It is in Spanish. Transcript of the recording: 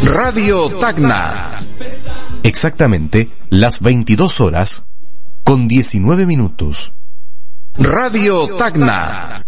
Radio Tacna. Exactamente las 22 horas con 19 minutos. Radio Tacna.